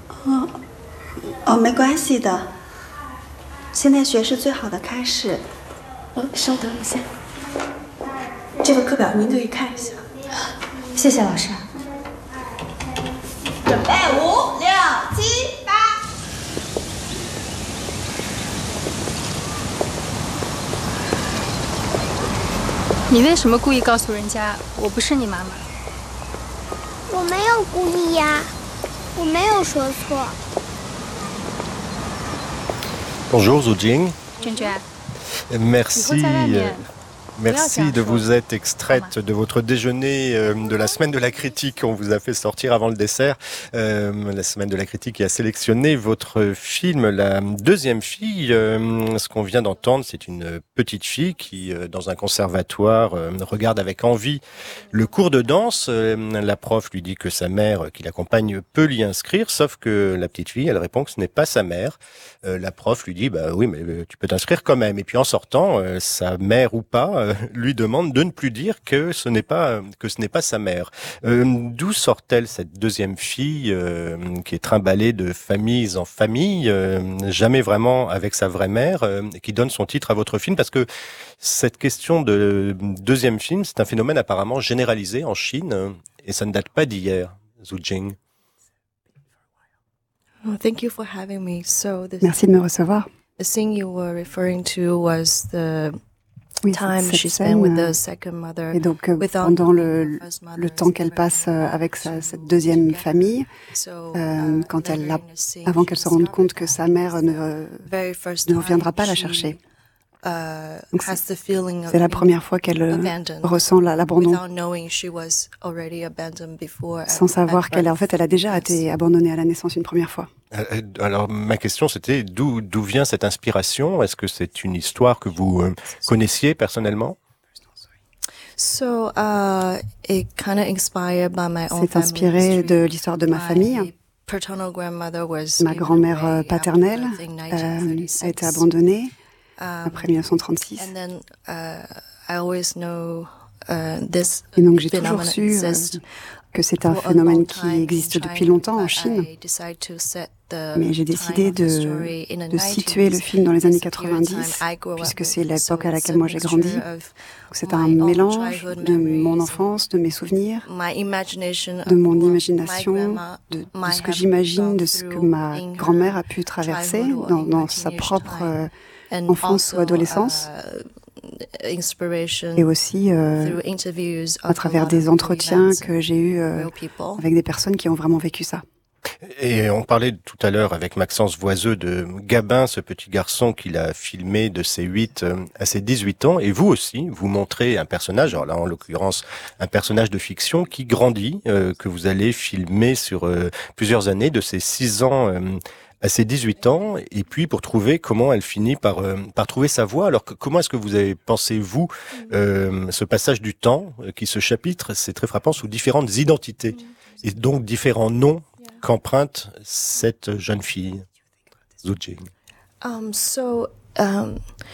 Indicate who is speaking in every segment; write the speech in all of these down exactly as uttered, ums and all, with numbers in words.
Speaker 1: 哦哦，没关系的。现在学是最好的开始。
Speaker 2: 哦，稍等一下，
Speaker 1: 这个课表您可以看一下。
Speaker 2: 谢谢老师。
Speaker 1: 准备，五、六、七、八。
Speaker 3: 你为什么故意告诉人家我不是你妈妈？
Speaker 4: 我没有故意呀，我没有说错。
Speaker 5: Bonjour Zhu Jing.
Speaker 3: 娟娟，
Speaker 5: Merci.
Speaker 3: 以后在外面
Speaker 5: Merci de vous être extraite de votre déjeuner euh, de la semaine de la critique. On vous a fait sortir avant le dessert. Euh, la semaine de la critique qui a sélectionné votre film, La deuxième fille. Euh, ce qu'on vient d'entendre, c'est une petite fille qui, euh, dans un conservatoire, euh, regarde avec envie le cours de danse. Euh, la prof lui dit que sa mère, qui l'accompagne, peut l'y inscrire, sauf que la petite fille, elle répond que ce n'est pas sa mère. Euh, la prof lui dit, bah oui, mais euh, tu peux t'inscrire quand même. Et puis en sortant, euh, sa mère ou pas, euh, lui demande de ne plus dire que ce n'est pas que ce n'est pas sa mère. Euh, d'où sort-elle cette deuxième fille euh, qui est trimballée de familles en famille, euh, jamais vraiment avec sa vraie mère, euh, qui donne son titre à votre film? Parce que cette question de deuxième film, c'est un phénomène apparemment généralisé en Chine et ça ne date pas d'hier. Zhu Jing.
Speaker 6: Oh, thank you for having me. So the
Speaker 7: Merci de me recevoir.
Speaker 6: the scene you were referring to was the
Speaker 7: Oui,
Speaker 6: time
Speaker 7: cette
Speaker 6: she spent
Speaker 7: scène,
Speaker 6: with
Speaker 7: euh,
Speaker 6: the second mother.
Speaker 7: et donc euh,
Speaker 6: without
Speaker 7: pendant
Speaker 6: knowing
Speaker 7: le,
Speaker 6: her first mother
Speaker 7: le
Speaker 6: is
Speaker 7: temps qu'elle
Speaker 6: very
Speaker 7: passe euh,
Speaker 6: important.
Speaker 7: avec sa, cette deuxième famille,
Speaker 6: So,
Speaker 7: euh,
Speaker 6: uh,
Speaker 7: quand
Speaker 6: later
Speaker 7: elle l'a,
Speaker 6: in the scene,
Speaker 7: avant
Speaker 6: she
Speaker 7: qu'elle se rende
Speaker 6: discovered
Speaker 7: compte que
Speaker 6: that
Speaker 7: sa mère
Speaker 6: it's
Speaker 7: ne,
Speaker 6: the very first
Speaker 7: ne
Speaker 6: time
Speaker 7: reviendra pas la
Speaker 6: she,
Speaker 7: chercher.
Speaker 6: uh,
Speaker 7: Donc
Speaker 6: has the feeling of
Speaker 7: C'est la
Speaker 6: being
Speaker 7: première fois qu'elle euh,
Speaker 6: abandoned
Speaker 7: ressent la- l'abandon,
Speaker 6: without knowing she was already abandoned before
Speaker 7: sans
Speaker 6: at-
Speaker 7: savoir
Speaker 6: at
Speaker 7: qu'elle a, en
Speaker 6: birth.
Speaker 7: fait, elle a déjà été abandonnée à la naissance une première fois.
Speaker 5: Euh, Alors ma question c'était d'où d'où vient cette inspiration? Est-ce que c'est une histoire que vous euh, connaissiez personnellement?
Speaker 6: So, uh, it kind of inspired by my own
Speaker 7: C'est
Speaker 6: family
Speaker 7: inspiré
Speaker 6: history.
Speaker 7: de l'histoire de ma
Speaker 6: My
Speaker 7: famille.
Speaker 6: paternal grandmother was
Speaker 7: Ma
Speaker 6: given
Speaker 7: grand-mère
Speaker 6: away
Speaker 7: euh,
Speaker 6: after
Speaker 7: paternelle
Speaker 6: birth in
Speaker 7: euh,
Speaker 6: nineteen
Speaker 7: a été
Speaker 6: thirty-six.
Speaker 7: abandonnée
Speaker 6: Um,
Speaker 7: après mille neuf cent trente-six.
Speaker 6: And then uh, I always know uh, this
Speaker 7: Et donc j'ai toujours
Speaker 6: phenomenon
Speaker 7: su euh,
Speaker 6: exists.
Speaker 7: que c'est un
Speaker 6: For a
Speaker 7: phénomène
Speaker 6: long
Speaker 7: qui
Speaker 6: time in
Speaker 7: existe depuis
Speaker 6: China,
Speaker 7: longtemps en
Speaker 6: but
Speaker 7: Chine.
Speaker 6: I decided to set the
Speaker 7: Mais j'ai
Speaker 6: time
Speaker 7: décidé
Speaker 6: of the
Speaker 7: de,
Speaker 6: story in the
Speaker 7: de situer le
Speaker 6: nineties,
Speaker 7: film dans les années
Speaker 6: as the period of time
Speaker 7: quatre-vingt-dix,
Speaker 6: I grew up
Speaker 7: puisque
Speaker 6: with.
Speaker 7: c'est l'époque
Speaker 6: So
Speaker 7: à
Speaker 6: it's
Speaker 7: laquelle
Speaker 6: a
Speaker 7: moi j'ai grandi.
Speaker 6: mixture of
Speaker 7: C'est
Speaker 6: my
Speaker 7: un
Speaker 6: own
Speaker 7: mélange
Speaker 6: childhood
Speaker 7: de mon
Speaker 6: memories
Speaker 7: enfance, de mes souvenirs,
Speaker 6: my imagination
Speaker 7: de
Speaker 6: of
Speaker 7: mon
Speaker 6: what my
Speaker 7: imagination,
Speaker 6: grandma
Speaker 7: de, de
Speaker 6: might
Speaker 7: ce que
Speaker 6: have
Speaker 7: j'imagine,
Speaker 6: gone
Speaker 7: de ce que
Speaker 6: through
Speaker 7: ma
Speaker 6: in her
Speaker 7: grand-mère a pu traverser
Speaker 6: childhood or
Speaker 7: dans,
Speaker 6: in
Speaker 7: dans
Speaker 6: her
Speaker 7: sa
Speaker 6: teenage
Speaker 7: propre
Speaker 6: time.
Speaker 7: euh,
Speaker 6: And
Speaker 7: enfance ou
Speaker 6: also,
Speaker 7: adolescence,
Speaker 6: uh, inspiration
Speaker 7: et aussi euh,
Speaker 6: through interviews
Speaker 7: à
Speaker 6: of a
Speaker 7: travers
Speaker 6: lot
Speaker 7: des
Speaker 6: of
Speaker 7: entretiens
Speaker 6: events,
Speaker 7: que j'ai eus euh,
Speaker 6: real people.
Speaker 7: avec des personnes qui ont vraiment vécu ça.
Speaker 5: Et on parlait tout à l'heure avec Maxence Voiseux de Gabin, ce petit garçon qu'il a filmé de ses huit à ses dix-huit ans. Et vous aussi, vous montrez un personnage, alors là en l'occurrence un personnage de fiction qui grandit, euh, que vous allez filmer sur euh, plusieurs années, de ses six ans euh, à ses dix-huit ans, et puis pour trouver comment elle finit par euh, par trouver sa voie. Alors que, comment est-ce que vous avez pensé, vous, euh, ce passage du temps euh, qui se chapitre, c'est très frappant, sous différentes identités, et donc différents noms qu'emprunte cette jeune fille, Zhu Jing?
Speaker 6: Um, so, um,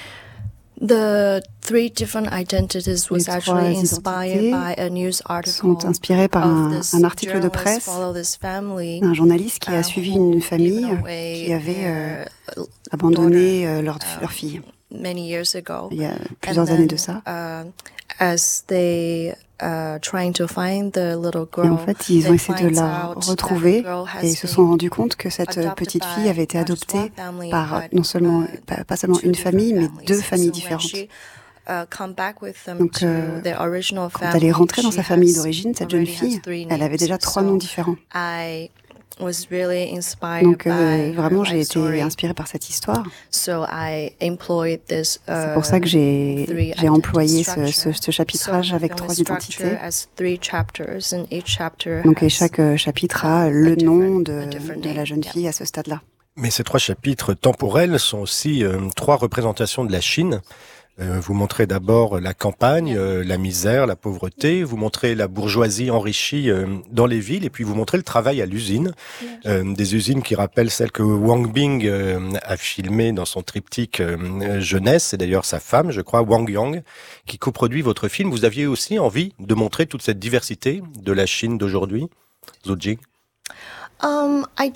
Speaker 6: the three different identities was
Speaker 7: Les trois
Speaker 6: actually inspired
Speaker 7: identités
Speaker 6: by a news article
Speaker 7: sont inspirées par
Speaker 6: of
Speaker 7: un,
Speaker 6: this
Speaker 7: un article de
Speaker 6: journalist
Speaker 7: presse
Speaker 6: follow this family,
Speaker 7: d'un journaliste qui
Speaker 6: uh,
Speaker 7: a suivi
Speaker 6: who
Speaker 7: une famille
Speaker 6: given away
Speaker 7: qui avait euh,
Speaker 6: their
Speaker 7: abandonné euh, leur,
Speaker 6: daughter,
Speaker 7: leur fille
Speaker 6: many years ago.
Speaker 7: il y a
Speaker 6: And
Speaker 7: plusieurs
Speaker 6: then,
Speaker 7: années de ça.
Speaker 6: uh, as they uh, trying to find the little
Speaker 7: Et en
Speaker 6: girl,
Speaker 7: fait, ils ont
Speaker 6: they
Speaker 7: essayé de
Speaker 6: find
Speaker 7: la
Speaker 6: out that
Speaker 7: retrouver
Speaker 6: the girl has
Speaker 7: et ils se
Speaker 6: been
Speaker 7: sont rendus compte que cette
Speaker 6: adopted
Speaker 7: petite
Speaker 6: by
Speaker 7: fille avait été
Speaker 6: not just one
Speaker 7: adoptée
Speaker 6: family,
Speaker 7: par
Speaker 6: but,
Speaker 7: non seulement,
Speaker 6: uh,
Speaker 7: pas, pas seulement
Speaker 6: two
Speaker 7: une
Speaker 6: different
Speaker 7: famille, mais
Speaker 6: families.
Speaker 7: deux familles
Speaker 6: So when
Speaker 7: différentes.
Speaker 6: she, uh, come back with them
Speaker 7: Donc,
Speaker 6: to
Speaker 7: euh,
Speaker 6: their original
Speaker 7: quand
Speaker 6: family,
Speaker 7: elle est rentrée dans
Speaker 6: she
Speaker 7: sa famille
Speaker 6: has
Speaker 7: d'origine, cette jeune
Speaker 6: already has
Speaker 7: fille,
Speaker 6: three
Speaker 7: elle avait
Speaker 6: names.
Speaker 7: déjà trois
Speaker 6: So
Speaker 7: noms différents.
Speaker 6: I was really inspired
Speaker 7: Donc, euh,
Speaker 6: by
Speaker 7: vraiment,
Speaker 6: her
Speaker 7: j'ai
Speaker 6: life
Speaker 7: été
Speaker 6: story.
Speaker 7: inspirée par cette histoire.
Speaker 6: So I employed this, uh,
Speaker 7: C'est pour ça que j'ai
Speaker 6: three
Speaker 7: j'ai employé
Speaker 6: identity
Speaker 7: ce, ce,
Speaker 6: structure.
Speaker 7: ce chapitrage
Speaker 6: So
Speaker 7: avec
Speaker 6: the film
Speaker 7: trois
Speaker 6: is structured
Speaker 7: identités.
Speaker 6: as three chapters, and each chapter
Speaker 7: Donc, et
Speaker 6: has
Speaker 7: chaque euh, chapitre a
Speaker 6: a
Speaker 7: le nom
Speaker 6: different-
Speaker 7: de,
Speaker 6: a different
Speaker 7: de la
Speaker 6: name,
Speaker 7: jeune
Speaker 6: yeah.
Speaker 7: fille à ce stade-là.
Speaker 5: Mais ces trois chapitres temporels sont aussi euh, trois représentations de la Chine. Euh, vous montrez d'abord la campagne, euh, la misère, la pauvreté. Vous montrez la bourgeoisie enrichie euh, dans les villes, et puis vous montrez le travail à l'usine, euh, des usines qui rappellent celles que Wang Bing euh, a filmées dans son triptyque euh, jeunesse. C'est d'ailleurs sa femme, je crois, Wang Yang, qui coproduit votre film. Vous aviez aussi envie de montrer toute cette diversité de la Chine d'aujourd'hui, Zhu Jing?
Speaker 6: Um, I